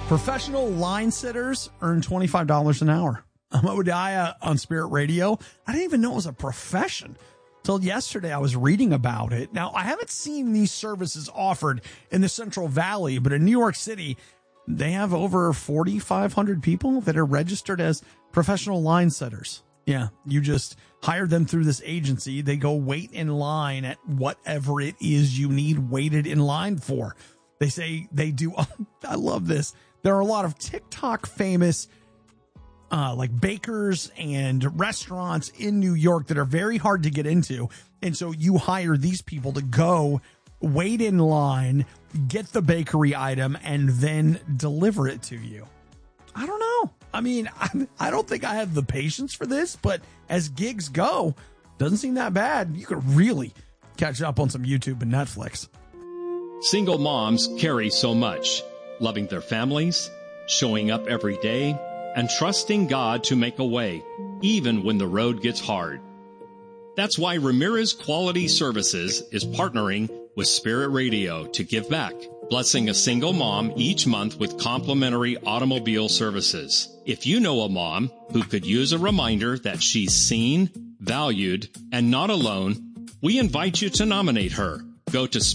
Professional line sitters earn $25 an hour. I'm Obadiah on Spirit Radio. I didn't even know it was a profession till yesterday. I was reading about it. Now, I haven't seen these services offered in the Central Valley, but in New York City, they have over 4,500 people that are registered as professional line sitters. Yeah, you just hire them through this agency. They go wait in line at whatever it is you need waited in line for. They say they do. I love this. There are a lot of TikTok famous like bakers and restaurants in New York that are very hard to get into. And so you hire these people to go wait in line, get the bakery item, and then deliver it to you. I don't know. I mean, I don't think I have the patience for this, but as gigs go, doesn't seem that bad. You could really catch up on some YouTube and Netflix. Single moms carry so much, loving their families, showing up every day, and trusting God to make a way, even when the road gets hard. That's why Ramirez Quality Services is partnering with Spirit Radio to give back, blessing a single mom each month with complimentary automobile services. If you know a mom who could use a reminder that she's seen, valued, and not alone, we invite you to nominate her. Go to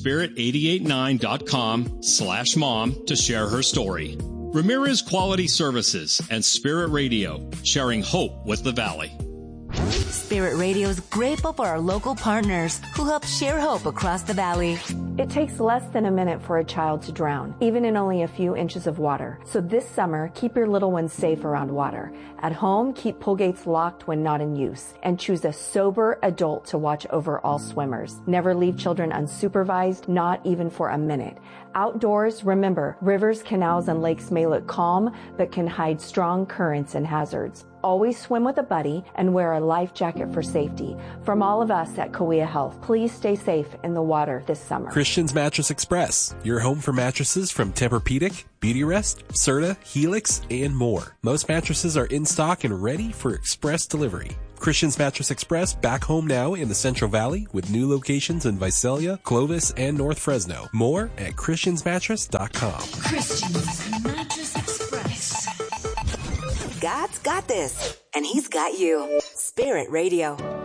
spirit889.com/mom to share her story. Ramirez Quality Services and Spirit Radio, sharing hope with the Valley. Spirit Radio is grateful for our local partners who help share hope across the Valley. It takes less than a minute for a child to drown, even in only a few inches of water. So this summer, keep your little ones safe around water. At home, keep pool gates locked when not in use, and choose a sober adult to watch over all swimmers. Never leave children unsupervised, not even for a minute. Outdoors, remember, rivers, canals, and lakes may look calm, but can hide strong currents and hazards. Always swim with a buddy and wear a life jacket for safety. From all of us at Kauai Health, please stay safe in the water this summer. Christian's Mattress Express, your home for mattresses from Tempur-Pedic, Beautyrest, Serta, Helix, and more. Most mattresses are in stock and ready for express delivery. Christian's Mattress Express back home now in the Central Valley with new locations in Visalia, Clovis, and North Fresno. More at christiansmattress.com. Christian's Mattress Express. God's got this, and He's got you. Spirit Radio.